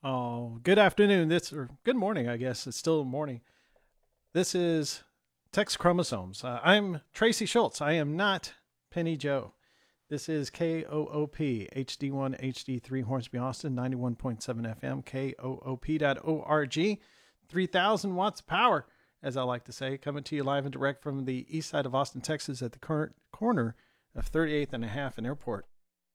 Oh, good afternoon. Or good morning, I guess. It's still morning. This is Text Chromosomes. I'm Tracy Schultz. I am not Penny Joe. This is KOOP, HD1, HD3, Hornsby, Austin, 91.7 FM, KOOP.org, 3,000 watts of power, as I like to say, coming to you live and direct from the east side of Austin, Texas, at the current corner of 38th and a half and Airport.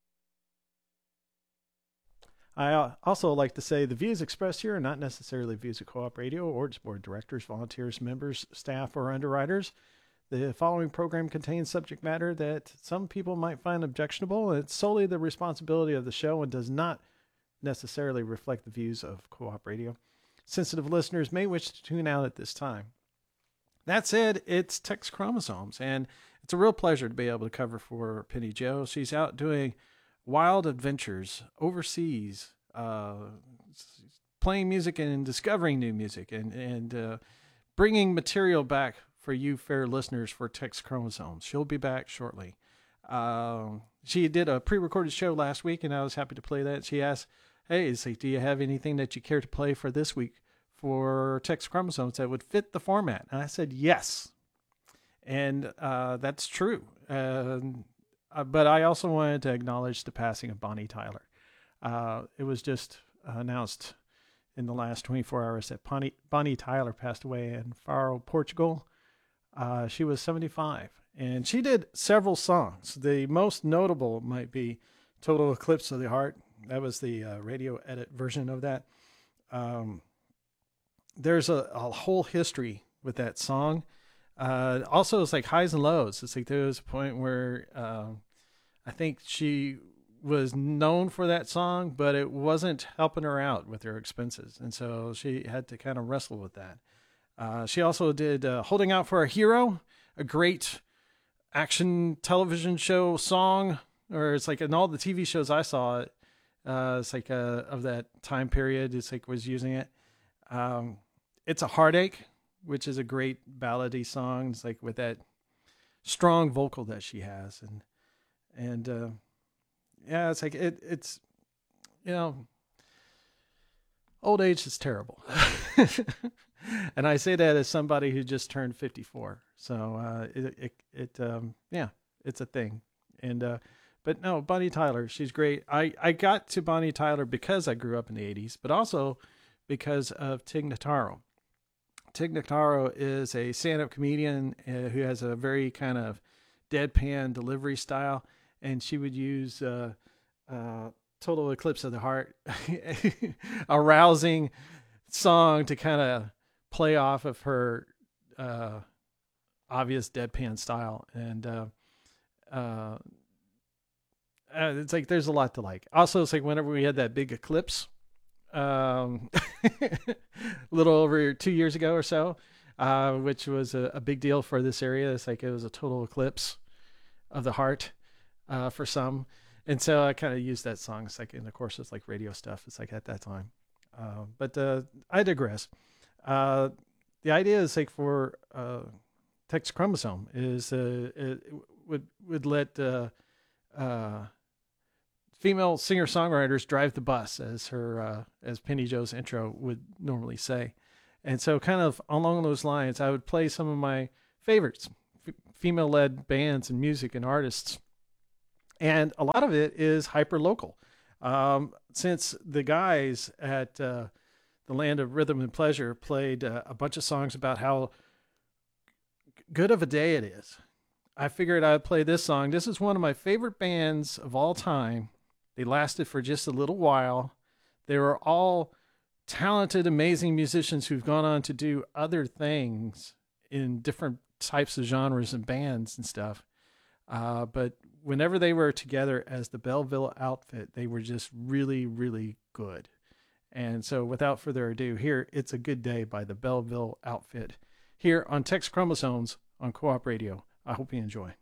I also like to say the views expressed here are not necessarily views of Co-op Radio or its board of directors, volunteers, members, staff, or underwriters. The following program contains subject matter that some people might find objectionable. It's solely the responsibility of the show and does not necessarily reflect the views of Co-op Radio. Sensitive listeners may wish to tune out at this time. That said, it's Text Chromosomes, and it's a real pleasure to be able to cover for Penny Joe. She's out doing wild adventures overseas, playing music and discovering new music, and bringing material back for you fair listeners for Text Chromosomes. She'll be back shortly. She did a pre-recorded show last week, and I was happy to play that. She asked, hey, do you have anything that you care to play for this week for Text Chromosomes that would fit the format? And I said, yes. And that's true. But I also wanted to acknowledge the passing of Bonnie Tyler. It was just announced in the last 24 hours that Bonnie Tyler passed away in Faro, Portugal. She was 75, and she did several songs. The most notable might be Total Eclipse of the Heart. That was the radio edit version of that. There's a whole history with that song. Also, it's like highs and lows. It's like there was a point where I think she was known for that song, but it wasn't helping her out with her expenses. And so she had to kind of wrestle with that. She also did Holding Out for a Hero, a great action television show song, or it's like in all the TV shows I saw it. It's like of that time period. It's like was using it. It's a Heartache, which is a great ballady song. It's like with that strong vocal that she has, and yeah, it's like it's old age is terrible. And I say that as somebody who just turned 54. So yeah, it's a thing. And but no, Bonnie Tyler, she's great. I got to Bonnie Tyler because I grew up in the 80s, but also because of Tig Notaro. Tig Notaro is a stand-up comedian who has a very kind of deadpan delivery style, and she would use Total Eclipse of the Heart, a rousing song to kind of play off of her obvious deadpan style. And it's like there's a lot to like. Also, it's like whenever we had that big eclipse, a little over 2 years ago or so, which was a big deal for this area. It's like it was a total eclipse of the heart for some. And so I kind of used that song. It's like, and of course, it's like radio stuff. It's like at that time. But I digress. The idea is like for Text Chromosome is it would let female singer-songwriters drive the bus, as Penny Joe's intro would normally say. And so kind of along those lines, I would play some of my favorites, female-led bands and music and artists. And a lot of it is hyper-local. Since the guys at the Land of Rhythm and Pleasure played a bunch of songs about how good of a day it is, I figured I'd play this song. This is one of my favorite bands of all time. They lasted for just a little while. They were all talented, amazing musicians who've gone on to do other things in different types of genres and bands and stuff. But whenever they were together as the Belleville Outfit, they were just really, really good. And so without further ado, here, It's a Good Day by the Belleville Outfit here on Text Chromosomes on Co-op Radio. I hope you enjoy.